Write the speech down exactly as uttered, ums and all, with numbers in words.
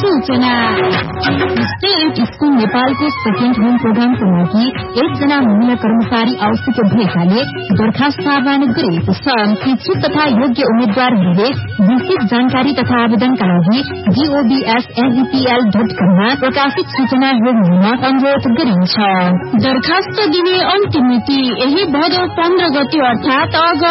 सूचना। State school नेपालको second home प्रोग्रामको लागि एकजना महिला कर्मचारी आवश्यक भएकाले दरखास्त आह्वान गरिएको छ। इच्छुक तथा योग्य उम्मेद्वारहरूले विस्तृत जानकारी तथा आवेदनका लागि जीओबीएस एनईपीएल डट कममा प्रकाशित सूचना हेर्न अनुरोध गरिन्छ। दरखास्त दिने अन्तिम मिति यही भदौ पन्ध्र गते अर्थात